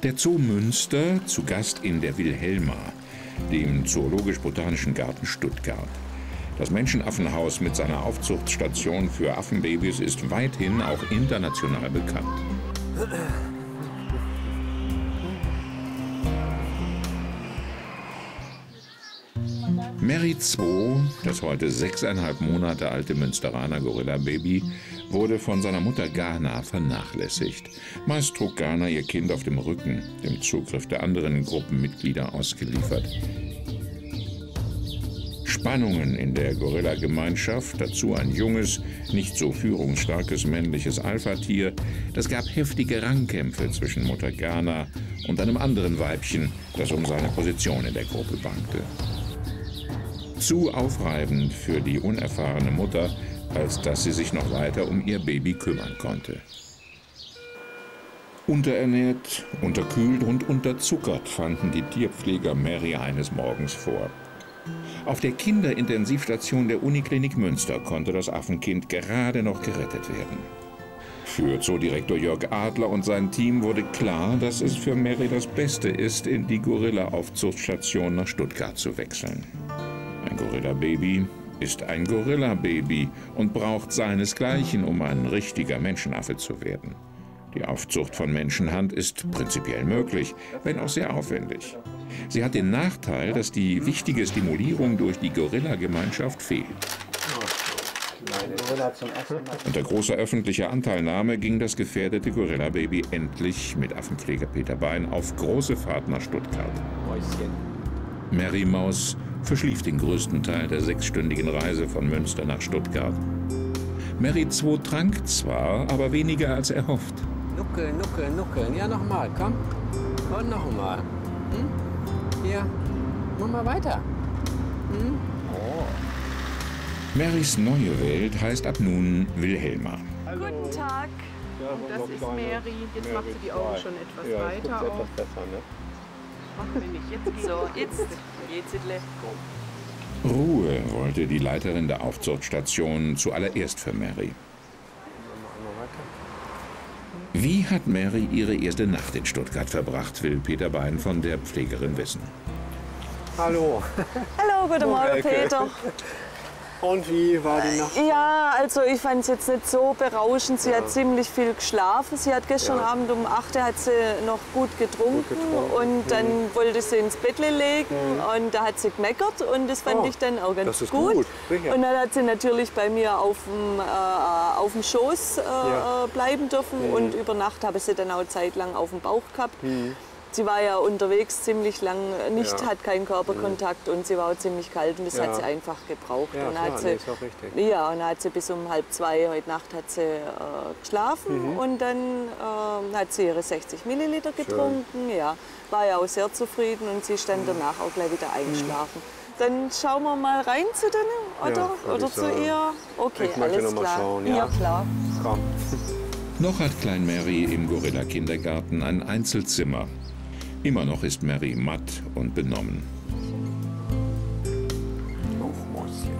Der Zoo Münster, zu Gast in der Wilhelma, dem Zoologisch-Botanischen Garten Stuttgart. Das Menschenaffenhaus mit seiner Aufzuchtstation für Affenbabys ist weithin auch international bekannt. Mary 2, das heute 6,5 Monate alte Münsteraner Gorilla-Baby, wurde von seiner Mutter Ghana vernachlässigt. Meist trug Ghana ihr Kind auf dem Rücken, dem Zugriff der anderen Gruppenmitglieder ausgeliefert. Spannungen in der Gorilla-Gemeinschaft, dazu ein junges, nicht so führungsstarkes männliches Alpha-Tier. Das gab heftige Rangkämpfe zwischen Mutter Ghana und einem anderen Weibchen, das um seine Position in der Gruppe bangte. Zu aufreibend für die unerfahrene Mutter, als dass sie sich noch weiter um ihr Baby kümmern konnte. Unterernährt, unterkühlt und unterzuckert fanden die Tierpfleger Mary eines Morgens vor. Auf der Kinderintensivstation der Uniklinik Münster konnte das Affenkind gerade noch gerettet werden. Für Zoodirektor Jörg Adler und sein Team wurde klar, dass es für Mary das Beste ist, in die Gorilla-Aufzuchtstation nach Stuttgart zu wechseln. Ein Gorilla-Baby ist ein Gorilla-Baby und braucht seinesgleichen, um ein richtiger Menschenaffe zu werden. Die Aufzucht von Menschenhand ist prinzipiell möglich, wenn auch sehr aufwendig. Sie hat den Nachteil, dass die wichtige Stimulierung durch die Gorilla-Gemeinschaft fehlt. Unter großer öffentlicher Anteilnahme ging das gefährdete Gorilla-Baby endlich mit Affenpfleger Peter Bein auf große Fahrt nach Stuttgart. Mary Maus verschlief den größten Teil der 6-stündigen Reise von Münster nach Stuttgart. Mary 2 trank zwar, aber weniger als erhofft. Nuckeln, nuckeln, nuckeln. Ja, nochmal, komm. Und nochmal. Hier, mach mal weiter. Oh. Marys neue Welt heißt ab nun Wilhelma. Guten Tag. Und das ist Mary. Jetzt macht sie die Augen schon etwas weiter auf. Etwas besser, ne? Machen wir nicht. Jetzt so, jetzt geht's es. Ruhe wollte die Leiterin der Aufzuchtstation zuallererst für Mary. Wie hat Mary ihre erste Nacht in Stuttgart verbracht, will Peter Bein von der Pflegerin wissen. Hallo. Hallo, guten Morgen, Peter. Und wie war die Nacht? Ja, also ich fand es jetzt nicht so berauschend. Sie hat ziemlich viel geschlafen. Sie hat gestern Abend um 8 Uhr hat sie noch gut getrunken und dann wollte sie ins Bett legen und da hat sie gemeckert und das fand ich dann auch ganz gut. Und dann hat sie natürlich bei mir auf dem Schoß bleiben dürfen und über Nacht habe ich sie dann auch zeitlang auf dem Bauch gehabt. Sie war ja unterwegs ziemlich lang, hat keinen Körperkontakt und sie war auch ziemlich kalt und das hat sie einfach gebraucht. Ja, und klar, hat sie, ist auch richtig. Ja, und dann hat sie bis um 1:30 heute Nacht hat sie, geschlafen und dann hat sie ihre 60 Milliliter getrunken. Ja, war ja auch sehr zufrieden und sie ist dann danach auch gleich wieder eingeschlafen. Dann schauen wir mal rein zu denen, oder? Ja, oder zu ihr? Okay, ich möchte alles noch mal klar. schauen, ja, klar. Komm. Noch hat Klein Mary im Gorilla-Kindergarten ein Einzelzimmer. Immer noch ist Mary matt und benommen. Oh, Mäuschen.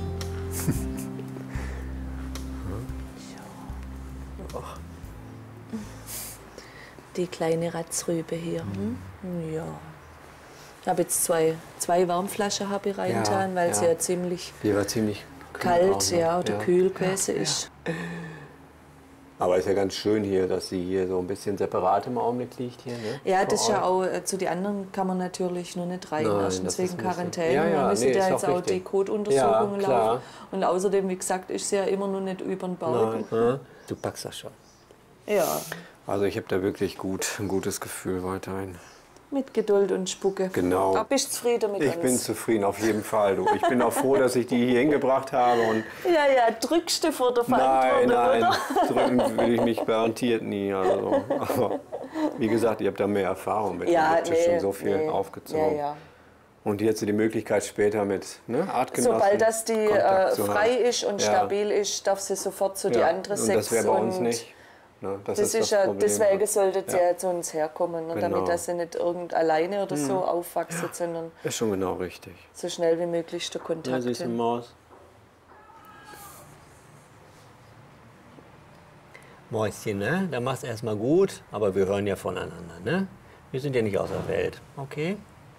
Die kleine Ratzrübe hier. Ja. Ich habe jetzt zwei Warmflaschen habe ich reingetan, weil sie ja ziemlich Die war ziemlich kalt auch, ne? oder kühl gewesen ist. Aber ist ja ganz schön hier, dass sie hier so ein bisschen separat im Augenblick liegt hier, ne? Ja, das ist ja auch, zu den anderen kann man natürlich nur nicht rein, Nein, erstens das wegen ist ein bisschen- Quarantäne. Ja, ja, da müssen nee, ja ist jetzt auch auch die richtig. Kotuntersuchungen Ja, klar. laufen. Und außerdem, wie gesagt, ist sie ja immer noch nicht über den Berg. Nein, du packst das schon. Ja, Also ich habe da wirklich ein gutes Gefühl weiterhin. mit Geduld und Spucke. Genau. Da bist du zufrieden mit Ich uns? bin zufrieden, auf jeden Fall. Du. Ich bin auch froh, dass ich die hier hingebracht habe. Und Ja, drückst du vor der nein, Verantwortung, drücken will ich mich garantiert nie. Also. Aber wie gesagt, ich habe da mehr Erfahrung mit. Ja, Ich habe schon so viel aufgezogen. Ja. Und jetzt die Möglichkeit später mit Artgenossen. Sobald das die Kontakt zu frei haben. ist und stabil ist, darf sie sofort zu die andere Und Sex. das wäre bei uns nicht. Ne, Das ist das ja, Problem. deswegen sollte sie ja zu uns herkommen, ne, Genau. damit dass sie nicht alleine oder so aufwachsen, sondern Ist schon genau richtig. so schnell wie möglich der Ja, Kontakt siehst du, hin. Maus? Mäuschen, ne? Da machst du erstmal gut, aber wir hören ja voneinander, ne? Wir sind ja nicht aus der Welt, okay?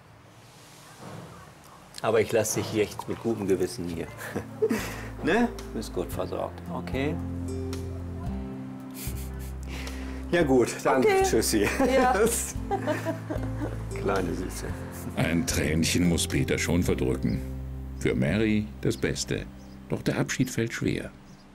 Aber ich lasse dich jetzt mit gutem Gewissen hier. Ne? Du bist gut versorgt, okay? Ja gut, dann tschüssi. Ja. Kleine Süße. Ein Tränchen muss Peter schon verdrücken. Für Mary das Beste. Doch der Abschied fällt schwer.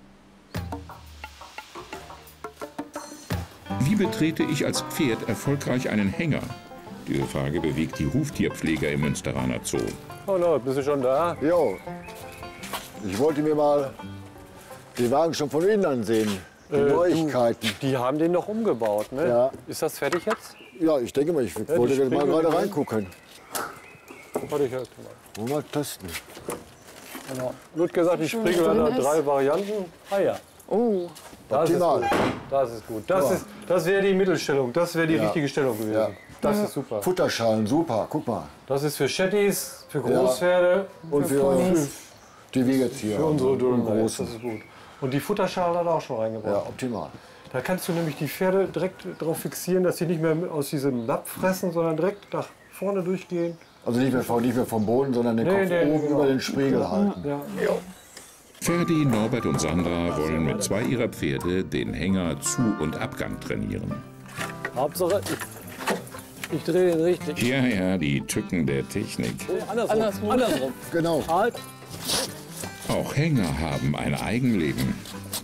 Wie betrete ich als Pferd erfolgreich einen Hänger? Diese Frage bewegt die Huftierpfleger im Münsteraner Zoo. Hallo, bist du schon da? Jo, ich wollte mir mal den Wagen schon von innen ansehen. Die Neuigkeiten. Die haben den noch umgebaut, ne? Ja. Ist das fertig jetzt? Ja, ich denke mal, ich wollte die mal Spiegel gerade drin? reingucken. Warte, ich helfe dir mal. Mal testen. Genau. Wird gesagt, die Spriegel hat 3 Varianten. Ah ja. Oh, Das ist Optimal. gut. Das ist gut. Das wäre die Mittelstellung. Das wäre die richtige Stellung gewesen. Ja. Das ist super. Futterschalen, super, guck mal. Das ist für Chattis, für Großpferde Und für die Wegezieher. für unsere Dullen. Das Großen. ist gut. Und die Futterschale hat er auch schon Ja, reingebracht. optimal. Da kannst du nämlich die Pferde direkt darauf fixieren, dass sie nicht mehr aus diesem Napf fressen, sondern direkt nach vorne durchgehen. Also nicht mehr vom Boden, sondern den Kopf oben genau. über den Spiegel halten. Ja. Ferdi, Norbert und Sandra wollen mit 2 ihrer Pferde den Hänger Zu- und Abgang trainieren. Hauptsache, ich drehe den richtig. Ja, die Tücken der Technik. Andersrum. Genau. Halt. Auch Hänger haben ein Eigenleben.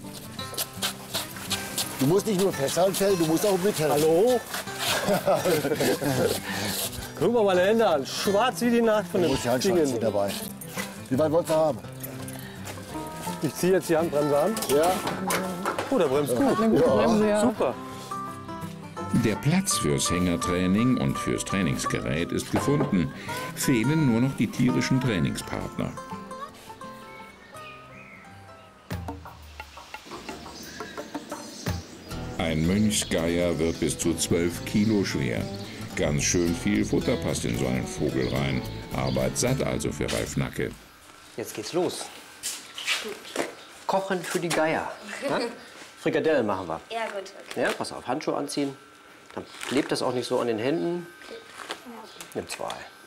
Du musst nicht nur festhalten, Fell, du musst auch mithelfen. Hallo? Guck mal meine Hände an. Schwarz wie die Nacht von Du dem musst die Handschellen ziehen dabei. Wie weit wolltest du haben? Ich ziehe jetzt die Handbremse an. Ja. Oh, der bremst gut. Super. Der Platz fürs Hängertraining und fürs Trainingsgerät ist gefunden. Fehlen nur noch die tierischen Trainingspartner. Ein Mönchsgeier wird bis zu 12 Kilo schwer. Ganz schön viel Futter passt in so einen Vogel rein. Arbeit satt also für Ralf Nacke. Jetzt geht's los. Kochen für die Geier. Ja? Frikadellen machen wir. Ja, gut. Okay. Ja, pass auf, Handschuhe anziehen. Dann klebt das auch nicht so an den Händen. Nimm 2.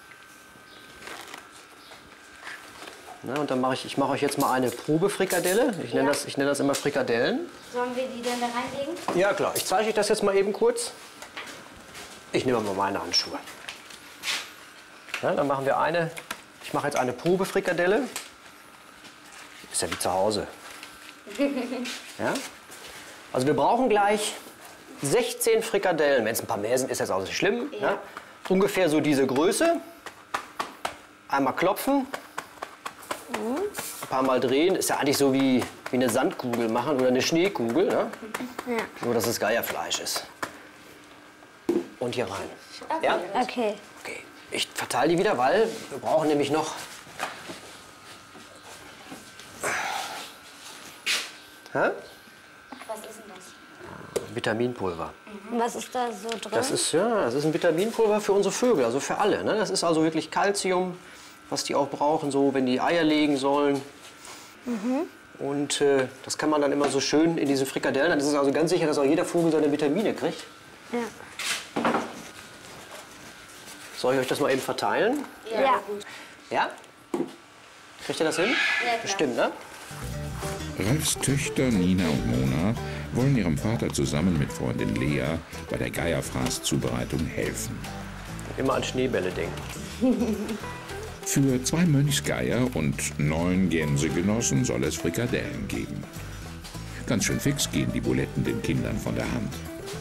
Na, und dann mache ich euch jetzt mal eine Probefrikadelle. Ich nenne das immer Frikadellen. Sollen wir die denn da reinlegen? Ja klar, ich zeige euch das jetzt mal eben kurz. Ich nehme mal meine Handschuhe. Ja, dann machen wir ich mache jetzt eine Probefrikadelle. Ist ja wie zu Hause. Ja? Also wir brauchen gleich 16 Frikadellen. Wenn es ein paar mehr sind, ist das auch nicht schlimm. Ja. Ja? Ungefähr so diese Größe. Einmal klopfen. Ein paar Mal drehen. Ist ja eigentlich so wie eine Sandkugel machen oder eine Schneekugel. Ne? Ja. Nur, dass es Geierfleisch ist. Und hier rein. Okay. Ja? Okay. Okay. Ich verteile die wieder, weil wir brauchen nämlich noch... Hä? Was ist denn das? Vitaminpulver. Was ist da so drin? Das ist ein Vitaminpulver für unsere Vögel, also für alle. Ne? Das ist also wirklich Calcium, was die auch brauchen, so wenn die Eier legen sollen. Und das kann man dann immer so schön in diese Frikadellen. Dann ist es also ganz sicher, dass auch jeder Vogel seine Vitamine kriegt. Ja. Soll ich euch das mal eben verteilen? Ja. Ja? Kriegt ihr das hin? Ja, klar. Bestimmt, ne? Ralfs Töchter Nina und Mona wollen ihrem Vater zusammen mit Freundin Lea bei der Geierfraßzubereitung helfen. Immer an Schneebälle denken. Für 2 Mönchsgeier und 9 Gänsegenossen soll es Frikadellen geben. Ganz schön fix gehen die Buletten den Kindern von der Hand.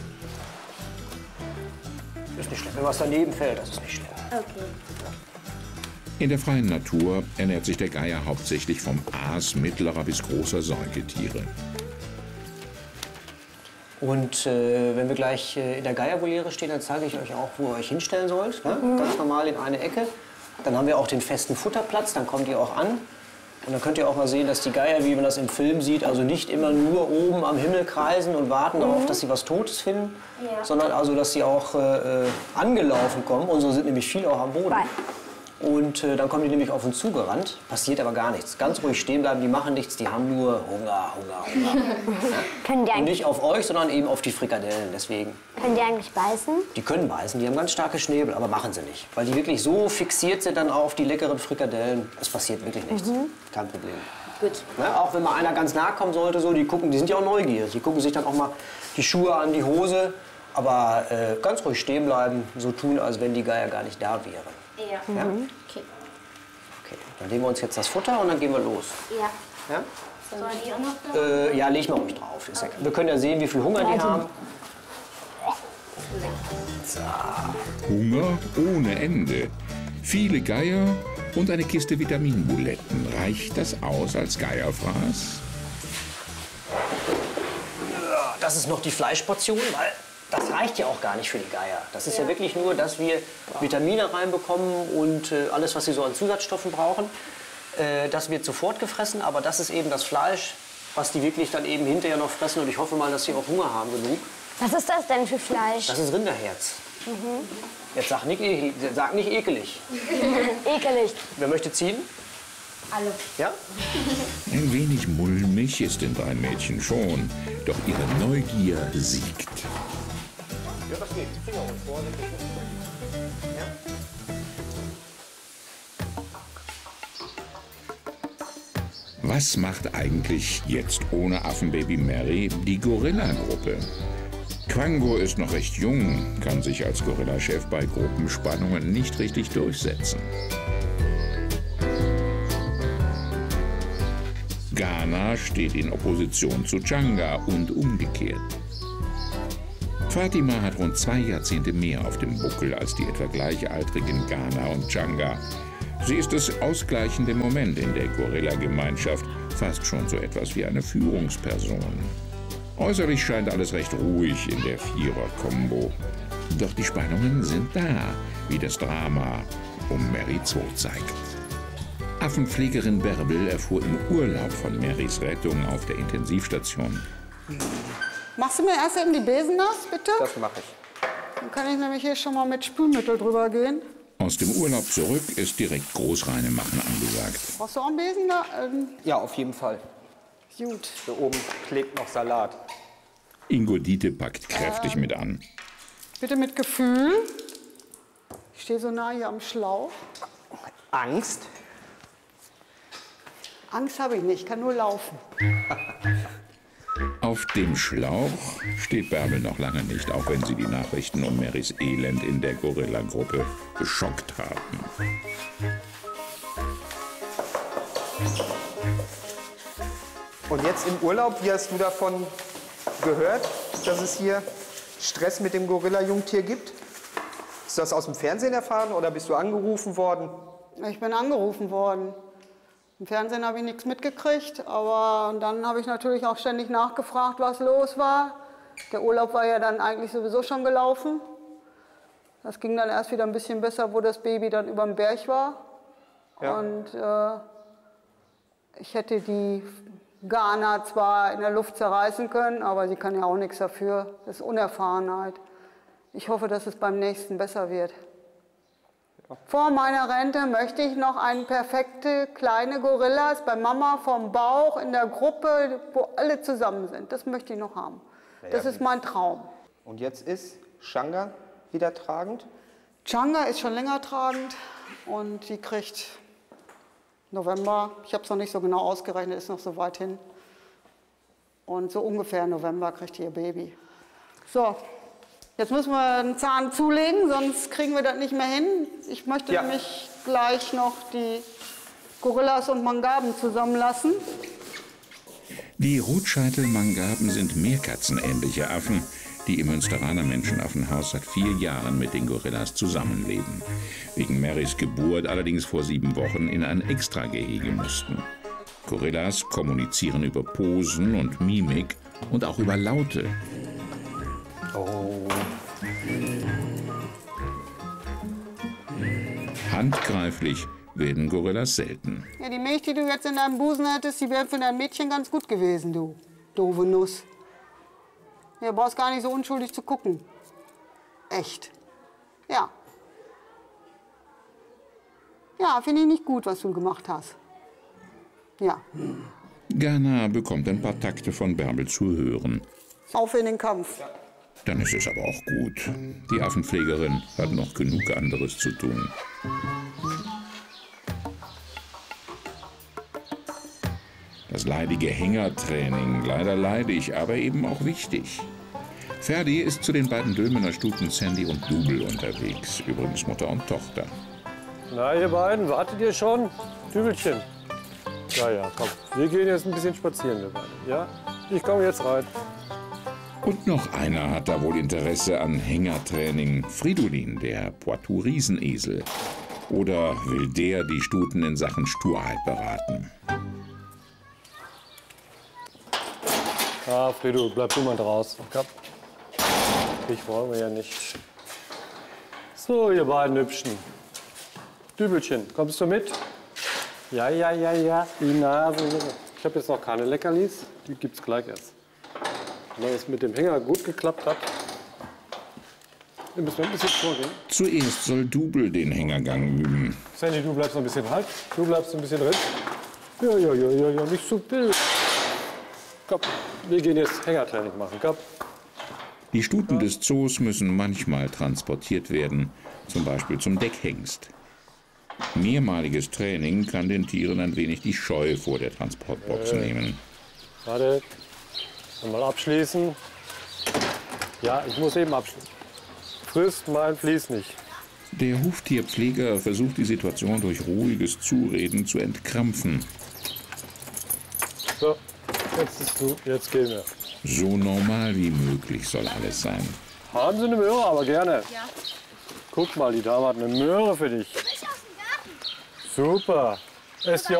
Ist nicht schlimm. Wenn was daneben fällt, das ist nicht schlimm. Okay. In der freien Natur ernährt sich der Geier hauptsächlich vom Aas mittlerer bis großer Säugetiere. Und wenn wir gleich in der Geiervoliere stehen, dann zeige ich euch auch, wo ihr euch hinstellen sollt. Ne? Ganz normal in eine Ecke. Dann haben wir auch den festen Futterplatz, dann kommt ihr auch an. Und dann könnt ihr auch mal sehen, dass die Geier, wie man das im Film sieht, also nicht immer nur oben am Himmel kreisen und warten darauf, dass sie was Totes finden, sondern also, dass sie auch angelaufen kommen. Unsere sind nämlich viel auch am Boden. Und dann kommen die nämlich auf uns zugerannt, passiert aber gar nichts. Ganz ruhig stehen bleiben, die machen nichts, die haben nur Hunger, Hunger, Hunger. Können die Und eigentlich, nicht auf euch, sondern eben auf die Frikadellen, deswegen. können die eigentlich beißen? Die können beißen, die haben ganz starke Schnäbel, aber machen sie nicht. Weil die wirklich so fixiert sind dann auf die leckeren Frikadellen, es passiert wirklich nichts. Kein Problem. Gut. Ne? Auch wenn mal einer ganz nah kommen sollte, so, die sind ja auch neugierig. Die gucken sich dann auch mal die Schuhe an, die Hose. Aber ganz ruhig stehen bleiben, so tun, als wenn die Geier gar nicht da wären. Ja. Ja? Okay. Okay, dann legen wir uns jetzt das Futter und dann gehen wir los. Ja. Ja, Soll die auch noch da? ja leg mal ruhig drauf. Wir können ja sehen, wie viel Hunger die haben. Hunger ohne Ende. Viele Geier und eine Kiste Vitaminbuletten. Reicht das aus als Geierfraß? Das ist noch die Fleischportion, weil das reicht ja auch gar nicht für die Geier. Das ist ja wirklich nur, dass wir Vitamine reinbekommen und alles, was sie so an Zusatzstoffen brauchen. Das wird sofort gefressen, aber das ist eben das Fleisch, was die wirklich dann eben hinterher noch fressen. Und ich hoffe mal, dass sie auch Hunger haben genug. Was ist das denn für Fleisch? Das ist Rinderherz. Jetzt sag nicht ekelig. Ekelig. Wer möchte ziehen? Alle. Ja? Ein wenig mulmig ist den beiden Mädchen schon, doch ihre Neugier siegt. Ja, das geht. Finger und vorsichtig. Was macht eigentlich jetzt ohne Affenbaby Mary die Gorilla-Gruppe? Quango ist noch recht jung, kann sich als Gorilla-Chef bei Gruppenspannungen nicht richtig durchsetzen. Ghana steht in Opposition zu Changa und umgekehrt. Fatima hat rund 2 Jahrzehnte mehr auf dem Buckel als die etwa gleichaltrigen Ghana und Changa. Sie ist das ausgleichende Moment in der Gorilla-Gemeinschaft, fast schon so etwas wie eine Führungsperson. Äußerlich scheint alles recht ruhig in der Vierer-Kombo. Doch die Spannungen sind da, wie das Drama um Mary 2 zeigt. Affenpflegerin Bärbel erfuhr im Urlaub von Marys Rettung auf der Intensivstation. Machst du mir erst eben die Besen nass, bitte? Das mache ich. Dann kann ich nämlich hier schon mal mit Spülmittel drüber gehen. Aus dem Urlaub zurück ist direkt Großreine machen angesagt. Brauchst du auch einen Besen da? Ja, auf jeden Fall. Gut. Hier oben klebt noch Salat. Ingo Diete packt kräftig mit an. Bitte mit Gefühl. Ich stehe so nah hier am Schlauch. Angst? Angst habe ich nicht, ich kann nur laufen. Auf dem Schlauch steht Bärbel noch lange nicht, auch wenn sie die Nachrichten um Marys Elend in der Gorilla-Gruppe geschockt haben. Und jetzt im Urlaub, wie hast du davon gehört, dass es hier Stress mit dem Gorilla-Jungtier gibt? Hast du das aus dem Fernsehen erfahren oder bist du angerufen worden? Ich bin angerufen worden. Im Fernsehen habe ich nichts mitgekriegt, aber dann habe ich natürlich auch ständig nachgefragt, was los war. Der Urlaub war ja dann eigentlich sowieso schon gelaufen. Das ging dann erst wieder ein bisschen besser, wo das Baby dann über dem Berg war. Ja. Und ich hätte die Ghana zwar in der Luft zerreißen können, aber sie kann ja auch nichts dafür. Das ist Unerfahrenheit. Ich hoffe, dass es beim nächsten besser wird. Vor meiner Rente möchte ich noch eine perfekte kleine Gorillas bei Mama vom Bauch in der Gruppe, wo alle zusammen sind. Das möchte ich noch haben. Das ist mein Traum. Und jetzt ist Changa wieder tragend? Changa ist schon länger tragend und die kriegt November. Ich habe es noch nicht so genau ausgerechnet, ist noch so weit hin. Und so ungefähr November kriegt ihr Baby. So. Jetzt müssen wir einen Zahn zulegen, sonst kriegen wir das nicht mehr hin. Ich möchte nämlich gleich noch die Gorillas und Mangaben zusammenlassen. Die Rotscheitel-Mangaben sind meerkatzenähnliche Affen, die im Münsteraner Menschenaffenhaus seit 4 Jahren mit den Gorillas zusammenleben. Wegen Marys Geburt allerdings vor 7 Wochen in ein Extragehege mussten. Gorillas kommunizieren über Posen und Mimik und auch über Laute. Handgreiflich werden Gorillas selten. Ja, die Milch, die du jetzt in deinem Busen hättest, die wäre für dein Mädchen ganz gut gewesen, du doofe Nuss. Ja, du brauchst gar nicht so unschuldig zu gucken. Echt. Ja. Ja, finde ich nicht gut, was du gemacht hast. Ja. Gerner bekommt ein paar Takte von Bärbel zu hören. Auf in den Kampf. Dann ist es aber auch gut. Die Affenpflegerin hat noch genug anderes zu tun. Das leidige Hängertraining, leider leidig, aber eben auch wichtig. Ferdi ist zu den beiden Dülmener Stuten Sandy und Double unterwegs, übrigens Mutter und Tochter. Na, ihr beiden, wartet ihr schon? Dübelchen. Ja, komm. Wir gehen jetzt ein bisschen spazieren, wir beide. Ja? Ich komme jetzt rein. Und noch einer hat da wohl Interesse an Hängertraining. Fridolin, der Poitou-Riesenesel. Oder will der die Stuten in Sachen Sturheit beraten? Ah, Frido, bleib du mal draußen. Komm. Ich wollen wir ja nicht. So, ihr beiden Hübschen. Dübelchen, kommst du mit? Ja. Die Nase. Ich habe jetzt noch keine Leckerlis. Die gibt's gleich erst. Wenn es mit dem Hänger gut geklappt hat, dann müssen wir ein bisschen vorgehen. Zuerst soll Double den Hängergang üben. Sandy, du bleibst noch ein bisschen halt. Du bleibst ein bisschen drin. Ja, nicht so wild. Komm, wir gehen jetzt Hängertraining machen. Komm. Die Stuten des Zoos müssen manchmal transportiert werden, zum Beispiel zum Deckhengst. Mehrmaliges Training kann den Tieren ein wenig die Scheu vor der Transportbox nehmen. Warte, mal abschließen. Ja, ich muss eben abschließen. Frisst mein Vlies nicht. Der Huftierpfleger versucht die Situation durch ruhiges Zureden zu entkrampfen. So, jetzt gehen wir. So normal wie möglich soll alles sein. Haben Sie eine Möhre, aber gerne. Ja. Guck mal, die Dame hat eine Möhre für dich. Super. Esst ihr